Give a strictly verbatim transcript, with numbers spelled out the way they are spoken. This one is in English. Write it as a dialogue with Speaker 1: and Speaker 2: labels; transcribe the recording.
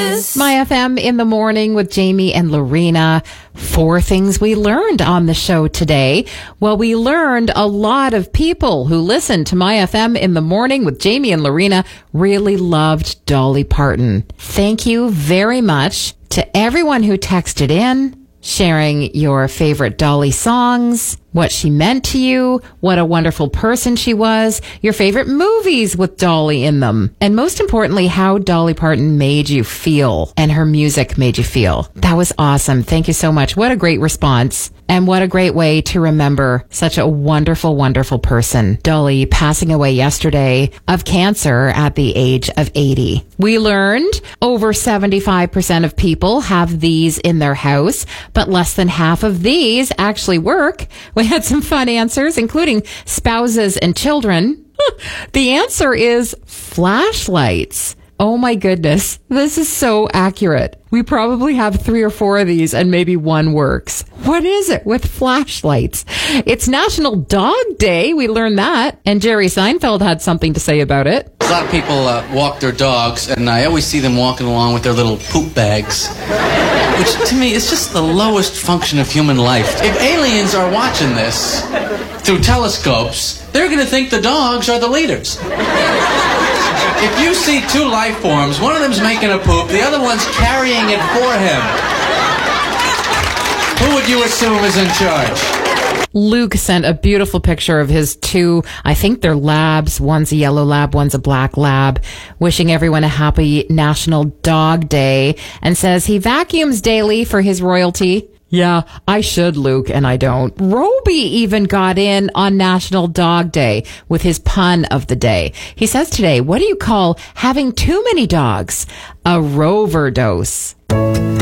Speaker 1: is
Speaker 2: My F M in the morning with Jamie and Lorena. Four things we learned on the show today. Well, we learned a lot of people who listen to My F M in the morning with Jamie and Lorena really loved Dolly Parton. Thank you very much to everyone who texted in, sharing your favorite Dolly songs, what she meant to you, what a wonderful person she was, your favorite movies with Dolly in them, and most importantly, how Dolly Parton made you feel and her music made you feel. That was awesome. Thank you so much. What a great response. And what a great way to remember such a wonderful, wonderful person. Dolly passing away yesterday of cancer at the age of eighty. We learned over seventy-five percent of people have these in their house, but less than half of these actually work. We had some fun answers, including spouses and children. The answer is flashlights. Oh my goodness, this is so accurate. We probably have three or four of these and maybe one works. What is it with flashlights? It's National Dog Day. We learned that. And Jerry Seinfeld had something to say about it.
Speaker 3: A lot of people uh, walk their dogs, and I always see them walking along with their little poop bags, which to me is just the lowest function of human life. If aliens are watching this through telescopes, they're going to think the dogs are the leaders. If you see two life forms, one of them's making a poop, the other one's carrying it for him, who would you assume is in charge?
Speaker 2: Luke sent a beautiful picture of his two, I think they're labs. One's a yellow lab, one's a black lab, wishing everyone a happy National Dog Day, and says he vacuums daily for his royalty. Yeah, I should, Luke, and I don't. Roby even got in on National Dog Day with his pun of the day. He says today, what do you call having too many dogs? A rover dose.